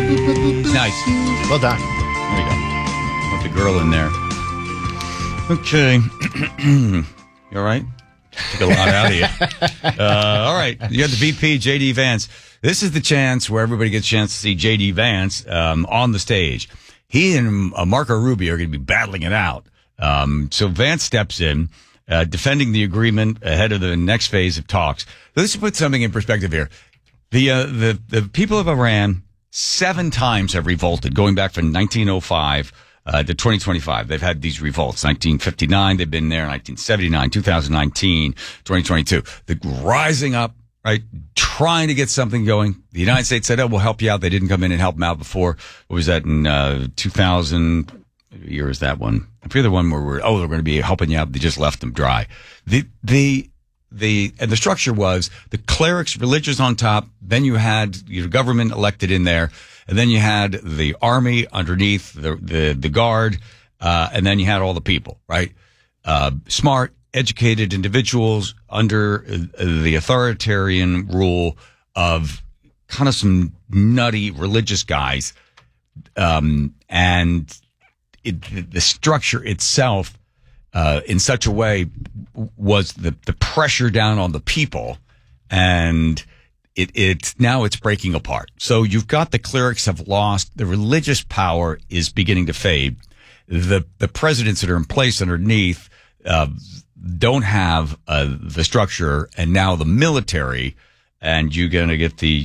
Nice. Well done. There you go. Put the girl in there. Okay. You all right? Took a lot out of you. All right. You got the VP, J.D. Vance. This is the chance where everybody gets a chance to see J.D. Vance on the stage. He and Marco Rubio are going to be battling it out. So Vance steps in, defending the agreement ahead of the next phase of talks. Let's put something in perspective here. The people of Iran 7 times have revolted, going back from 1905 to 2025. They've had these revolts. 1959, they've been there. 1979, 2019, 2022. They're rising up, right? Trying to get something going. The United States said, "Oh, we'll help you out." They didn't come in and help them out before. What was that in 2000? What year is that one? I forget the one where they're going to be helping you out. They just left them dry. And the structure was the clerics, religious on top. Then you had your government elected in there. And then you had the army underneath, the guard, and then you had all the people, right? Smart, educated individuals under the authoritarian rule of kind of some nutty religious guys. And the structure itself, in such a way, was the pressure down on the people, and now it's breaking apart. So you've got the clerics have lost, the religious power is beginning to fade. The presidents that are in place underneath don't have the structure, and now the military, and you're going to get the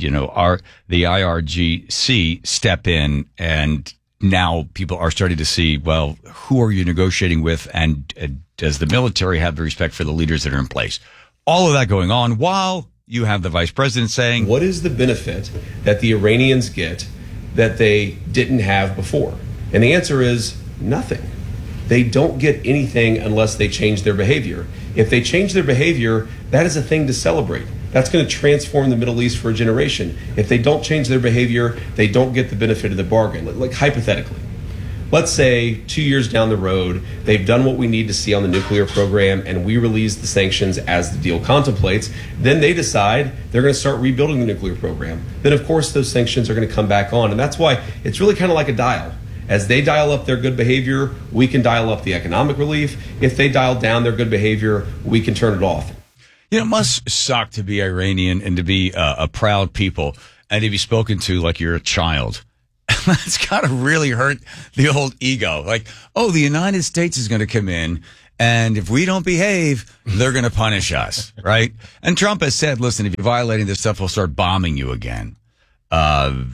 IRGC step in, and now people are starting to see, well, who are you negotiating with, and does the military have the respect for the leaders that are in place? All of that going on while you have the vice president saying, what is the benefit that the Iranians get that they didn't have before? And the answer is nothing. They don't get anything unless they change their behavior. If they change their behavior, that is a thing to celebrate. That's going to transform the Middle East for a generation. If they don't change their behavior, they don't get the benefit of the bargain. Like hypothetically, let's say 2 years down the road, they've done what we need to see on the nuclear program, and we release the sanctions as the deal contemplates. Then they decide they're going to start rebuilding the nuclear program. Then, of course, those sanctions are going to come back on. And that's why it's really kind of like a dial. As they dial up their good behavior, we can dial up the economic relief. If they dial down their good behavior, we can turn it off. It must suck to be Iranian and to be a proud people and to be spoken to like you're a child. That's got to really hurt the old ego. Like, oh, the United States is going to come in, and if we don't behave, they're going to punish us, right? And Trump has said, listen, if you're violating this stuff, we'll start bombing you again. And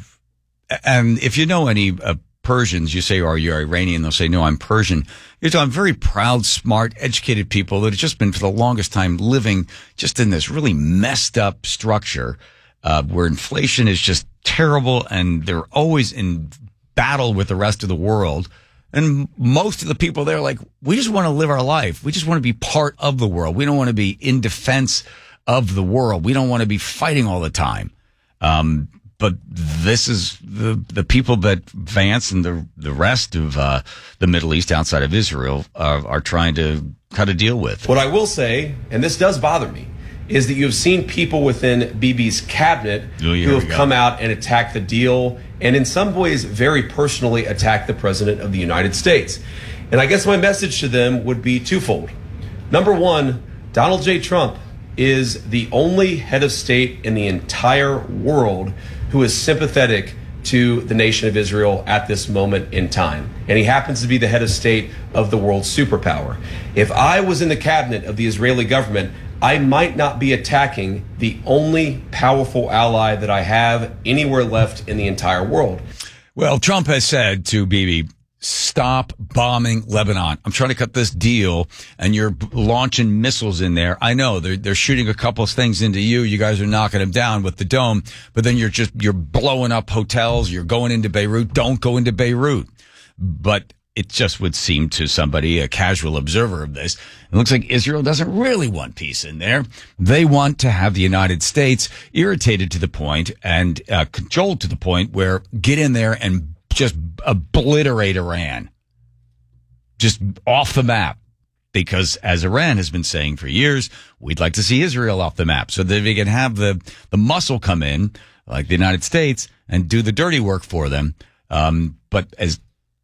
if you know any Persians, you say, are you Iranian? They'll say, no, I'm Persian. You're talking very proud, smart, educated people that have just been for the longest time living just in this really messed up structure where inflation is just terrible, and they're always in battle with the rest of the world. And most of the people there are like, we just want to live our life. We just want to be part of the world. We don't want to be in defense of the world. We don't want to be fighting all the time. But this is the people that Vance and the rest of the Middle East outside of Israel are trying to kind of deal with. What I will say, and this does bother me, is that you have seen people within Bibi's cabinet who have come out and attacked the deal, and in some ways very personally attacked the President of the United States. And I guess my message to them would be twofold. Number one, Donald J. Trump is the only head of state in the entire world who is sympathetic to the nation of Israel at this moment in time. And he happens to be the head of state of the world's superpower. If I was in the cabinet of the Israeli government, I might not be attacking the only powerful ally that I have anywhere left in the entire world. Well, Trump has said to Bibi, stop bombing Lebanon. I'm trying to cut this deal, and you're launching missiles in there. I know they're shooting a couple of things into you. You guys are knocking them down with the dome, but then you're blowing up hotels. You're going into Beirut. Don't go into Beirut. But it just would seem to somebody, a casual observer of this, it looks like Israel doesn't really want peace in there. They want to have the United States irritated to the point and cajoled to the point where get in there and just obliterate Iran. Just off the map. Because as Iran has been saying for years, we'd like to see Israel off the map so that they can have the muscle come in like the United States, and do the dirty work for them. But as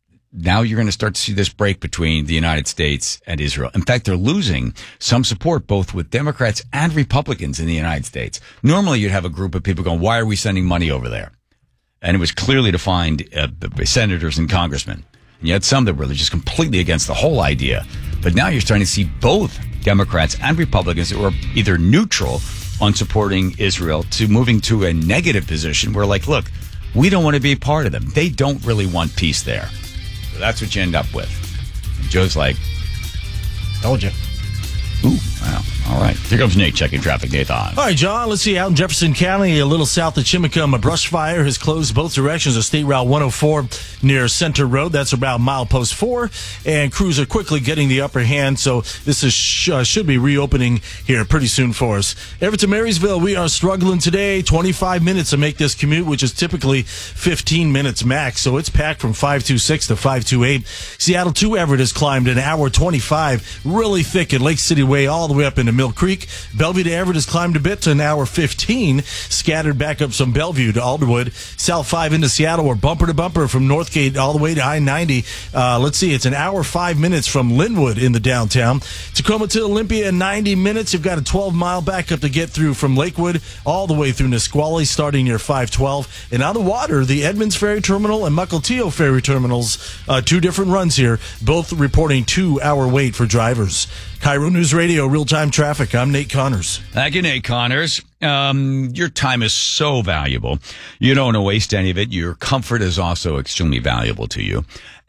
now you're going to start to see this break between the United States and Israel. In fact, they're losing some support both with Democrats and Republicans in the United States. Normally, you'd have a group of people going, why are we sending money over there? And it was clearly to find the senators and congressmen. And you had some that were just completely against the whole idea. But now you're starting to see both Democrats and Republicans that were either neutral on supporting Israel to moving to a negative position where, like, look, we don't want to be a part of them. They don't really want peace there. So that's what you end up with. And Joe's like, told you. Ooh, wow. All right. Here comes Nate checking traffic. Nathan. All right, John, let's see. Out in Jefferson County, a little south of Chimicum, a brush fire has closed both directions of State Route 104 near Center Road. That's around milepost 4. And crews are quickly getting the upper hand, so this is should be reopening here pretty soon for us. Everett to Marysville, we are struggling today. 25 minutes to make this commute, which is typically 15 minutes max. So it's packed from 526 to 528. Seattle to Everett has climbed an hour 25, really thick at Lake City Way all the way up into Mill Creek. Bellevue to Everett has climbed a bit to an hour 15, scattered back up some Bellevue to Alderwood. South 5 into Seattle, we're bumper to bumper from Northgate all the way to I-90. Let's see, it's an hour 5 minutes from Linwood in the downtown. Tacoma to Olympia in 90 minutes. You've got a 12-mile backup to get through from Lakewood all the way through Nisqually, starting near 512. And on the water, the Edmonds Ferry Terminal and Mukilteo Ferry Terminals, 2 different runs here, both reporting 2-hour wait for drivers. Cairo News Radio, real-time traffic. I'm Nate Connors. Thank you, Nate Connors. Your time is so valuable. You don't want to waste any of it. Your comfort is also extremely valuable to you.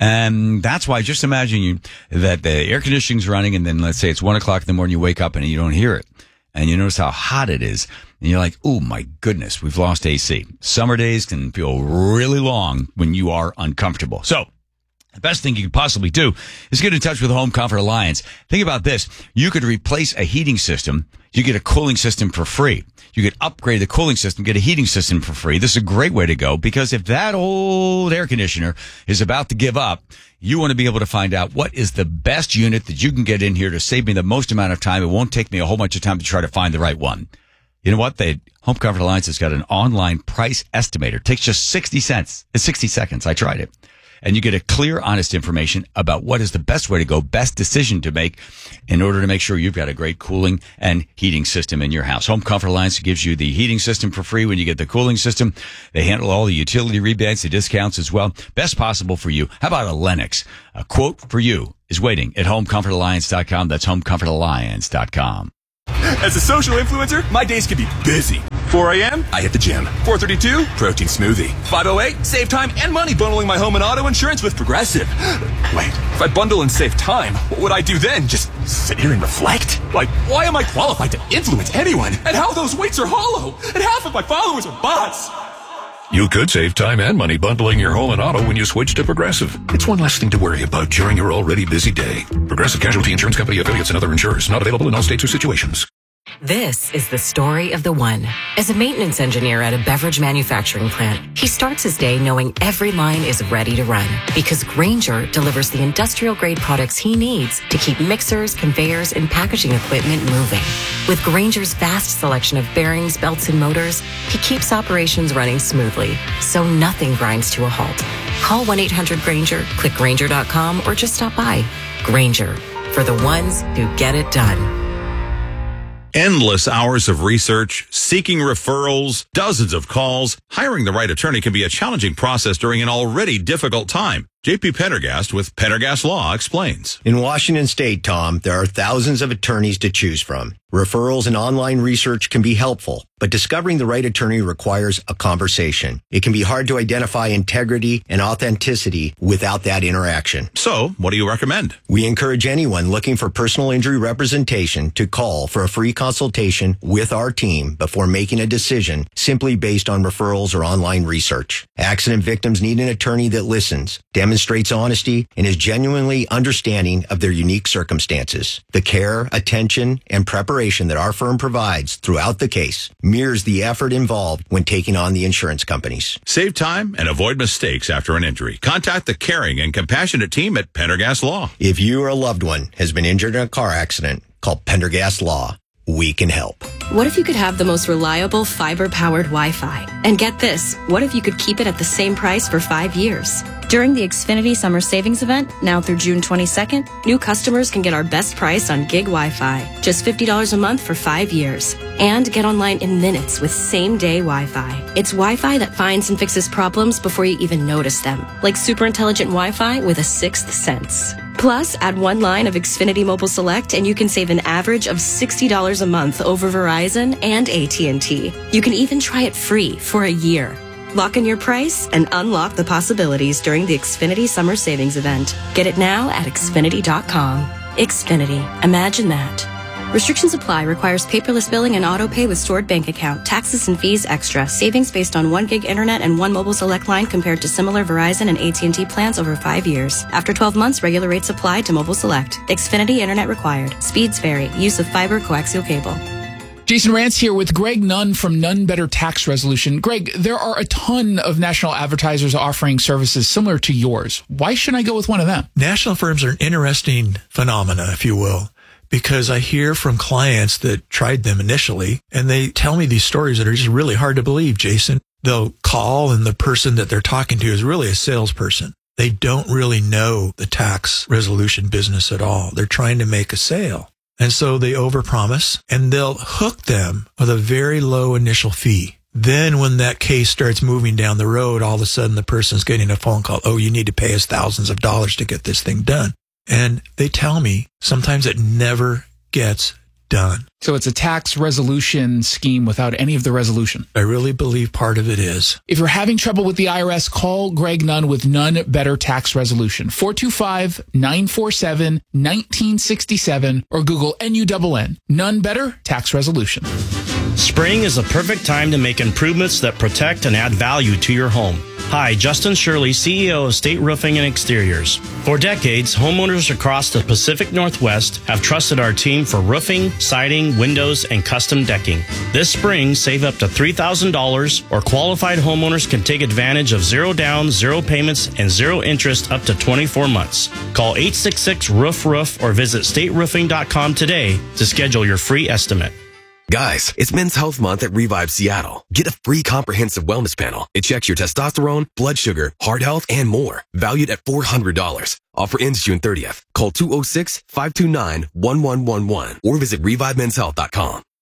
And that's why just imagine that the air conditioning's running and then let's say it's 1 o'clock in the morning, you wake up and you don't hear it. And you notice how hot it is. And you're like, oh my goodness, we've lost AC. Summer days can feel really long when you are uncomfortable. So, the best thing you could possibly do is get in touch with Home Comfort Alliance. Think about this. You could replace a heating system. You get a cooling system for free. You could upgrade the cooling system, get a heating system for free. This is a great way to go because if that old air conditioner is about to give up, you want to be able to find out what is the best unit that you can get in here to save me the most amount of time. It won't take me a whole bunch of time to try to find the right one. You know what? Home Comfort Alliance has got an online price estimator. It takes just 60 seconds. I tried it. And you get a clear, honest information about what is the best way to go, best decision to make in order to make sure you've got a great cooling and heating system in your house. Home Comfort Alliance gives you the heating system for free when you get the cooling system. They handle all the utility rebates, the discounts as well. Best possible for you. How about a Lennox? A quote for you is waiting at HomeComfortAlliance.com. That's HomeComfortAlliance.com. As a social influencer, my days can be busy. 4 a.m., I hit the gym. 4:32, protein smoothie. 5:08, save time and money bundling my home and auto insurance with Progressive. Wait, if I bundle and save time, what would I do then? Just sit here and reflect? Like, why am I qualified to influence anyone? And how those weights are hollow? And half of my followers are bots. You could save time and money bundling your home and auto when you switch to Progressive. It's one less thing to worry about during your already busy day. Progressive Casualty Insurance Company affiliates and other insurers. Not available in all states or situations. This is the story of the one. As a maintenance engineer at a beverage manufacturing plant, he starts his day knowing every line is ready to run because Grainger delivers the industrial-grade products he needs to keep mixers, conveyors, and packaging equipment moving. With Grainger's vast selection of bearings, belts, and motors, he keeps operations running smoothly, so nothing grinds to a halt. Call 1-800-GRAINGER, click Grainger.com, or just stop by. Grainger, for the ones who get it done. Endless hours of research, seeking referrals, dozens of calls. Hiring the right attorney can be a challenging process during an already difficult time. J.P. Pendergast with Pendergast Law explains. In Washington State, Tom, there are thousands of attorneys to choose from. Referrals and online research can be helpful, but discovering the right attorney requires a conversation. It can be hard to identify integrity and authenticity without that interaction. So, what do you recommend? We encourage anyone looking for personal injury representation to call for a free consultation with our team before making a decision simply based on referrals or online research. Accident victims need an attorney that listens, demonstrates honesty, and is genuinely understanding of their unique circumstances. The care, attention, and preparation that our firm provides throughout the case mirrors the effort involved when taking on the insurance companies. Save time and avoid mistakes after an injury. Contact the caring and compassionate team at Pendergast Law. If you or a loved one has been injured in a car accident, call Pendergast Law. we can help. What if you could have the most reliable fiber-powered Wi-Fi? And get this, what if you could keep it at the same price for 5 years? During the Xfinity Summer Savings Event, now through June 22nd, new customers can get our best price on gig Wi-Fi, just $50 a month for 5 years. And get online in minutes with same-day Wi-Fi. It's Wi-Fi that finds and fixes problems before you even notice them, like super intelligent Wi-Fi with a sixth sense. Plus, add one line of Xfinity Mobile Select and you can save an average of $60 a month over Verizon and AT&T. You can even try it free for a year. Lock in your price and unlock the possibilities during the Xfinity Summer Savings Event. Get it now at Xfinity.com. Xfinity. Imagine that. Restrictions apply. Requires paperless billing and auto pay with stored bank account. Taxes and fees extra. Savings based on 1 gig internet and 1 mobile select line compared to similar Verizon and AT&T plans over 5 years. After 12 months, regular rates apply to mobile select. Xfinity internet required. Speeds vary. Use of fiber coaxial cable. Jason Rantz here with Greg Nunn from Nunn Better Tax Resolution. Greg, there are a ton of national advertisers offering services similar to yours. Why shouldn't I go with one of them? National firms are an interesting phenomena, if you will, because I hear from clients that tried them initially, and they tell me these stories that are just really hard to believe, Jason. They'll call, and the person that they're talking to is really a salesperson. They don't really know the tax resolution business at all. They're trying to make a sale. And so they overpromise, and they'll hook them with a very low initial fee. Then when that case starts moving down the road, all of a sudden the person's getting a phone call. Oh, you need to pay us thousands of dollars to get this thing done. And they tell me sometimes it never gets done. So it's a tax resolution scheme without any of the resolution. I really believe part of it is. If you're having trouble with the IRS, call Greg Nunn with Nunn Better Tax Resolution. 425-947-1967 or Google NUNN. Nunn Better Tax Resolution. Spring is the perfect time to make improvements that protect and add value to your home. Hi, Justin Shirley, CEO of State Roofing and Exteriors. For decades, homeowners across the Pacific Northwest have trusted our team for roofing, siding, windows, and custom decking. This spring, save up to $3,000, or qualified homeowners can take advantage of 0 down, 0 payments, and 0 interest up to 24 months. Call 866-ROOF-ROOF or visit stateroofing.com today to schedule your free estimate. Guys, it's Men's Health Month at Revive Seattle. Get a free comprehensive wellness panel. It checks your testosterone, blood sugar, heart health, and more. Valued at $400. Offer ends June 30th. Call 206-529-1111 or visit ReviveMen'sHealth.com.